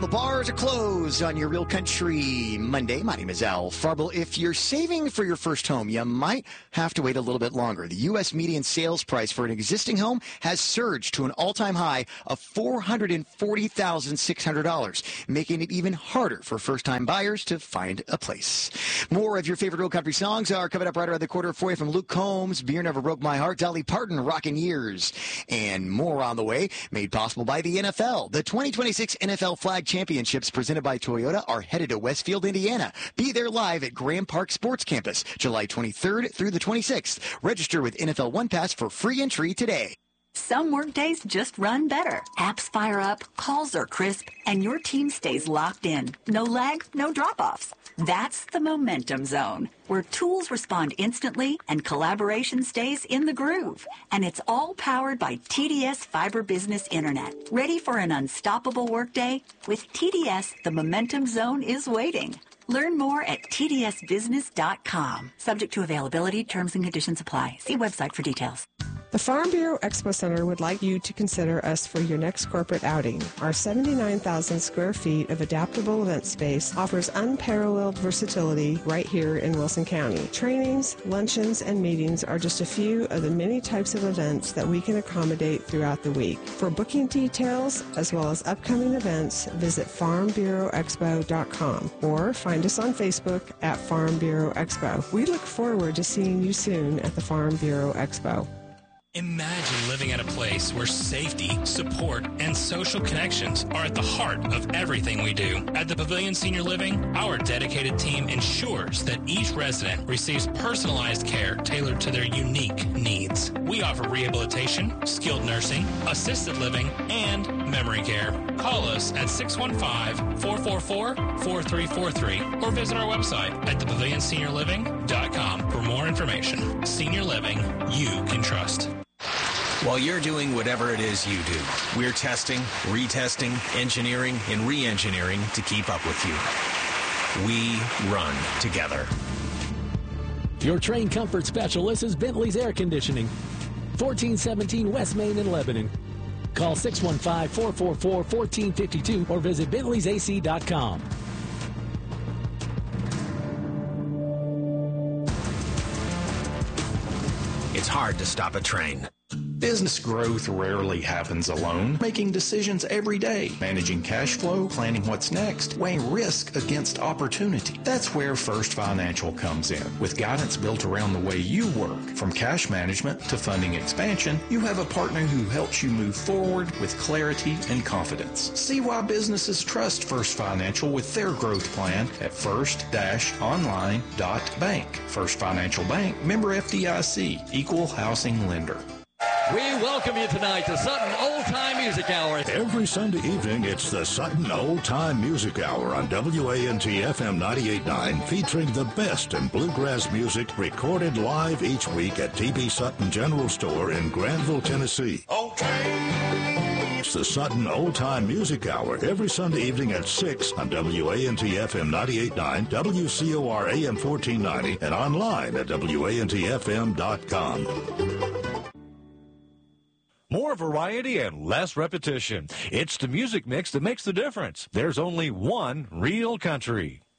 The bars are closed on your Real Country Monday. My name is Al Farble. If you're saving for your first home, you might have to wait a little bit longer. The U.S. median sales price for an existing home has surged to an all-time high of $440,600, making it even harder for first-time buyers to find a place. More of your favorite Real Country songs are coming up right around the corner for you, from Luke Combs, Beer Never Broke My Heart, Dolly Parton, Rockin' Years, and more on the way, made possible by the NFL. The 2026 NFL Flag Championships presented by Toyota are headed to Westfield, Indiana. Be there live at Graham Park Sports Campus, July 23rd through the 26th. Register with NFL One Pass for free entry today. Some workdays just run better. Apps fire up, calls are crisp, and your team stays locked in. No lag, no drop-offs. That's the Momentum Zone, where tools respond instantly and collaboration stays in the groove. And it's all powered by TDS Fiber Business Internet. Ready for an unstoppable workday? With TDS, the Momentum Zone is waiting. Learn more at tdsbusiness.com. Subject to availability, terms and conditions apply. See website for details. The Farm Bureau Expo Center would like you to consider us for your next corporate outing. Our 79,000 square feet of adaptable event space offers unparalleled versatility right here in Wilson County. Trainings, luncheons, and meetings are just a few of the many types of events that we can accommodate throughout the week. For booking details, as well as upcoming events, visit farmbureauexpo.com or find us on Facebook at Farm Bureau Expo. We look forward to seeing you soon at the Farm Bureau Expo. Imagine living at a place where safety, support, and social connections are at the heart of everything we do. At the Pavilion Senior Living, our dedicated team ensures that each resident receives personalized care tailored to their unique needs. We offer rehabilitation, skilled nursing, assisted living, and memory care. Call us at 615-444-4343 or visit our website at thepavilionseniorliving.com for more information. Senior Living you can trust. While you're doing whatever it is you do, we're testing, retesting, engineering, and re-engineering to keep up with you. We run together. Your train comfort specialist is Bentley's Air Conditioning, 1417 West Main in Lebanon. Call 615-444-1452 or visit bentleysac.com. It's hard to stop a train. Business growth rarely happens alone. Making decisions every day, managing cash flow, planning what's next, weighing risk against opportunity. That's where First Financial comes in. With guidance built around the way you work, from cash management to funding expansion, you have a partner who helps you move forward with clarity and confidence. See why businesses trust First Financial with their growth plan at first-online.bank. First Financial Bank, member FDIC, equal housing lender. We welcome you tonight to Sutton Old Time Music Hour. Every Sunday evening, it's the Sutton Old Time Music Hour on WANT FM 98.9, featuring the best in bluegrass music recorded live each week at TB Sutton General Store in Granville, Tennessee. It's the Sutton Old Time Music Hour every Sunday evening at 6 on WANT FM 98.9, WCOR AM 1490, and online at WANTFM.com. More variety and less repetition. It's the music mix that makes the difference. There's only one Real Country.